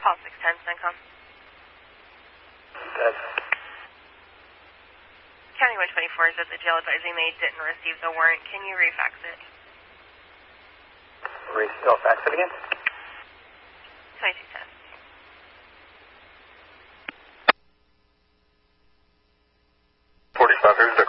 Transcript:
Paul 610, CENTCOM. That's... County 124 is at the jail advising they didn't receive the warrant. Can you refax it? Still fax it again? 2210. Thursday.